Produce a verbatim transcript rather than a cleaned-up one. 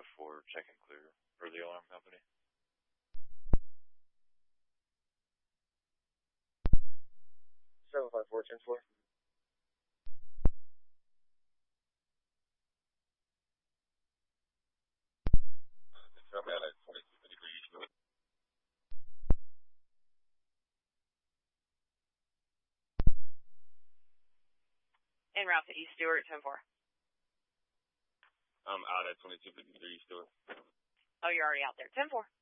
four, check and clear for the alarm company. seven five four, ten four. I'm out at twenty-two fifty-three East Stewart. En route to East Stewart, ten four. I'm out at twenty-two fifty-three East Stewart. Oh, you're already out there. ten four.